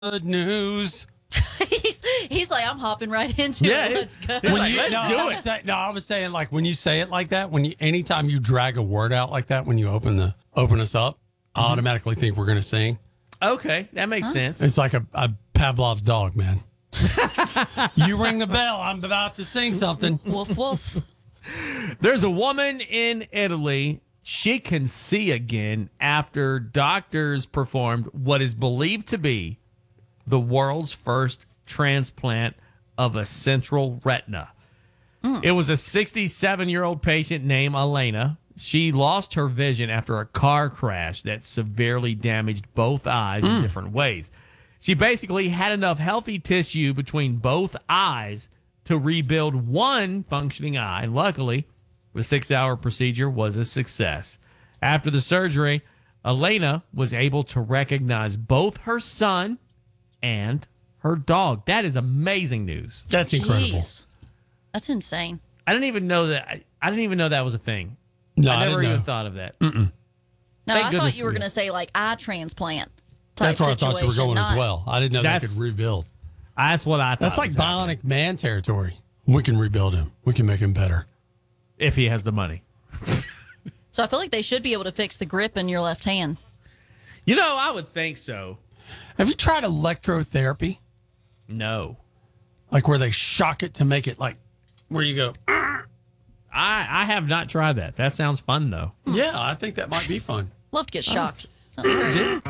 Good news. he's like, I'm hopping right into it. Let's go. I was saying, like, when you say it like that, anytime you drag a word out like that, when you open us up, I automatically think we're going to sing. Okay, that makes sense. It's like a Pavlov's dog, man. You ring the bell. I'm about to sing something. Woof, woof. There's a woman in Italy. She can see again after doctors performed what is believed to be the world's first transplant of a central retina. It was a 67-year-old patient named Elena. She lost her vision after a car crash that severely damaged both eyes in different ways. She basically had enough healthy tissue between both eyes to rebuild one functioning eye. And luckily, the 6-hour procedure was a success. After the surgery, Elena was able to recognize both her son and her dog. That is amazing news. That's incredible. Jeez. That's insane. I didn't even know that. I didn't even know that was a thing. No, I never didn't even know. thought of that. No, Thank I thought goodness you were for going you. to say like eye transplant type That's where I thought you were situation, going as well. I didn't know they could rebuild. That's what I thought. That's like was happening. Bionic Man territory. We can rebuild him. We can make him better. If he has the money. So I feel like they should be able to fix the grip in your left hand. You know, I would think so. Have you tried electrotherapy? No. Like where they shock it to make it like where you go. I have not tried that. That sounds fun, though. Yeah, I think that might be fun. Love to get shocked. Sounds great.